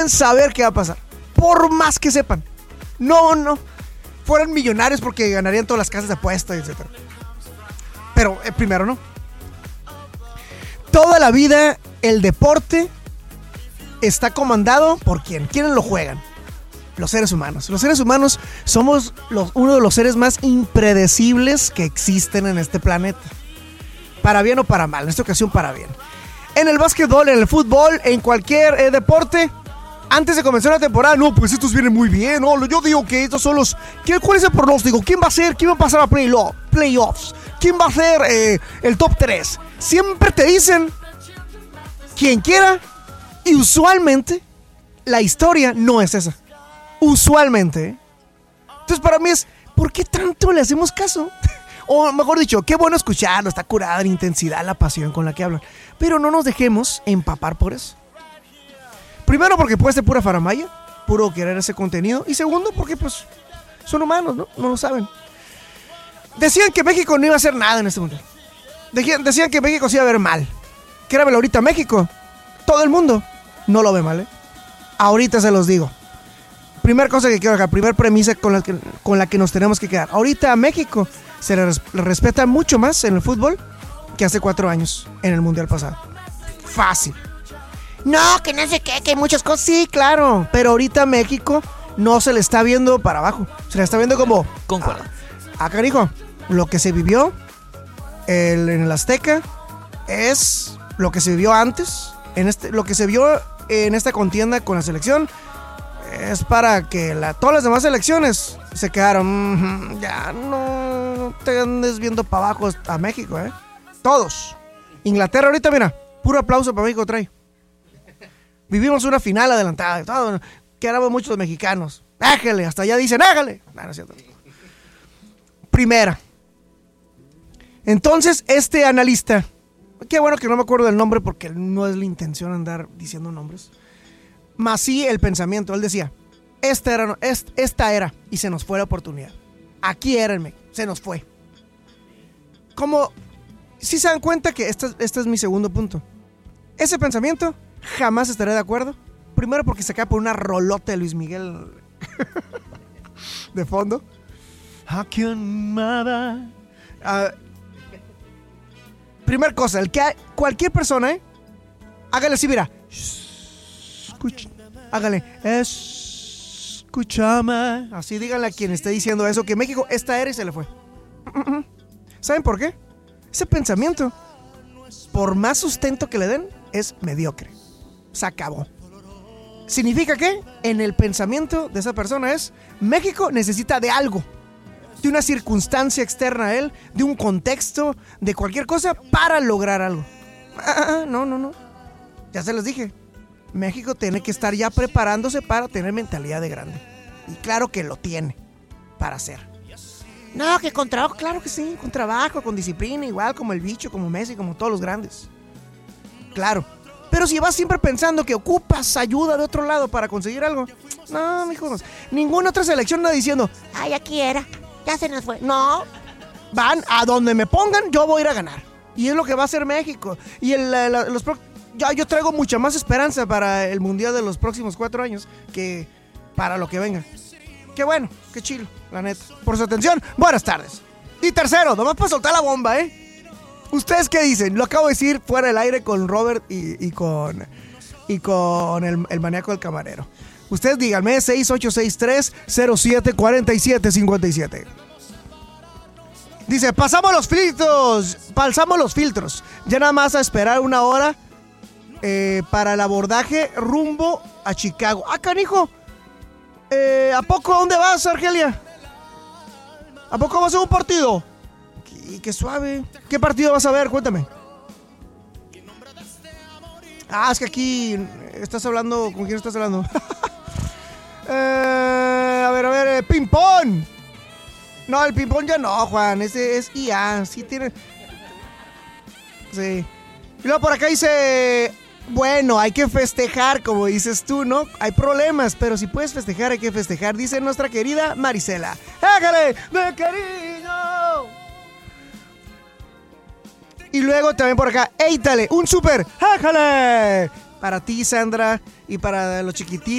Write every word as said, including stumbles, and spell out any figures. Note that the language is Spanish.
saber qué va a pasar. Por más que sepan. No, no. Fueran millonarios porque ganarían todas las casas de apuestas, etcétera. Pero eh, primero no. Toda la vida el deporte está comandado por quién. ¿Quiénes lo juegan? Los seres humanos. Los seres humanos somos los, uno de los seres más impredecibles que existen en este planeta. Para bien o para mal. En esta ocasión para bien. En el básquetbol, en el fútbol, en cualquier eh, deporte, antes de comenzar la temporada, no, pues estos vienen muy bien. No, yo digo que estos son los... ¿Cuál es el pronóstico? ¿Quién va a ser? ¿Quién va a pasar a play-off, playoffs? ¿Quién va a ser eh, el top tres? Siempre te dicen quien quiera y usualmente la historia no es esa. Usualmente. ¿eh? Entonces para mí es, ¿por qué tanto le hacemos caso? O mejor dicho, qué bueno escucharlo, está curada la intensidad, la pasión con la que hablan. Pero no nos dejemos empapar por eso. Primero porque puede ser pura faramaya, puro querer ese contenido. Y segundo porque pues son humanos, ¿no? No lo saben. Decían que México no iba a hacer nada en este mundial. Decían, decían que México se iba a ver mal. Créanmelo, ahorita México, todo el mundo no lo ve mal, ¿eh? Ahorita se los digo. Primer cosa que quiero dejar, primer premisa con la que, con la que nos tenemos que quedar. Ahorita a México se le, res, le respeta mucho más en el fútbol que hace cuatro años en el mundial pasado. Fácil. No, que no sé qué, que hay muchas cosas. Sí, claro, pero ahorita México no se le está viendo para abajo. Se le está viendo como... Concuerdo. Ah, carijo, lo que se vivió el, en el Azteca es lo que se vivió antes. En este, lo que se vio en esta contienda con la selección es para que la, todas las demás selecciones se quedaron. Mmm, ya no te andes viendo para abajo a México, ¿eh? Todos. Inglaterra ahorita, mira, puro aplauso para México trae. Vivimos una final adelantada. Todo, que éramos muchos mexicanos. Ájale, hasta allá dicen, ájale. No, no es cierto. Primera. Entonces, este analista, qué bueno que no me acuerdo del nombre porque no es la intención andar diciendo nombres, más sí el pensamiento. Él decía, esta era, esta era y se nos fue la oportunidad. Aquí era el México, se nos fue. Como, si se dan cuenta que este, este es mi segundo punto. Ese pensamiento jamás estaré de acuerdo. Primero porque se cae por una rolota de Luis Miguel de fondo. Aquí amada. Uh, primer cosa, el que hay, cualquier persona, ¿eh? Hágale así, mira. Escucha, hágale. Escúchame. Así díganle a quien esté diciendo eso, que México esta era y se le fue. ¿Saben por qué? Ese pensamiento, por más sustento que le den, es mediocre. Se acabó. ¿Significa qué? En el pensamiento de esa persona es, México necesita de algo, de una circunstancia externa a él, de un contexto, de cualquier cosa para lograr algo. Ah, no, no, no. Ya se les dije. México tiene que estar ya preparándose para tener mentalidad de grande. Y claro que lo tiene para hacer. No, que con trabajo, claro que sí, con trabajo, con disciplina, igual como el bicho, como Messi, como todos los grandes. Claro. Pero si vas siempre pensando que ocupas ayuda de otro lado para conseguir algo, no, mijos, ninguna otra selección anda diciendo, ay, aquí era, ya se nos fue. No, van a donde me pongan, yo voy a ir a ganar. Y es lo que va a hacer México. Y el, la, los yo, yo traigo mucha más esperanza para el mundial de los próximos cuatro años que para lo que venga. Qué bueno, qué chilo, la neta. Por su atención, buenas tardes. Y tercero, nomás para soltar la bomba, ¿eh? ¿Ustedes qué dicen? Lo acabo de decir fuera del aire con Robert y, y con, y con el, el maníaco del camarero. Ustedes díganme, seis ocho seis tres cero siete cuatro siete cinco siete. Dice, pasamos los filtros, pasamos los filtros. Ya nada más a esperar una hora eh, para el abordaje rumbo a Chicago. Ah, canijo. Eh, ¿A poco a dónde vas, Argelia? ¿A poco vas a un partido? Qué, qué suave. ¿Qué partido vas a ver? Cuéntame. Ah, es que aquí estás hablando... ¿Con quién estás hablando? eh, a ver, a ver, eh, ping-pong. No, el ping-pong ya no, Juan. Ese es I A. Sí tiene... Sí. Y luego por acá dice... Bueno, hay que festejar, como dices tú, ¿no? Hay problemas, pero si puedes festejar, hay que festejar. Dice nuestra querida Marisela. ¡Hágale de cariño! Y luego también por acá, ¡éitale! ¡Un súper! ¡Hágale! para ti, Sandra, y para los chiquitines.